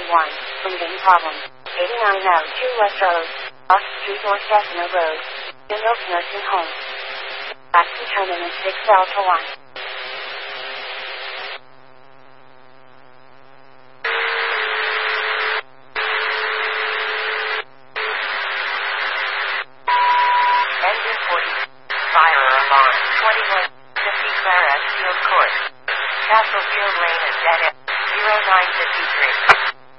1, bleeding problem. 89 L 2 West Road, Off Street North Casino Road, Mills Nursing Home. Taxi terminus 6 Delta 1. Engine 40. Fire alarm 2150 Claret Field Court. Castlefield Lane and Dead End 0953.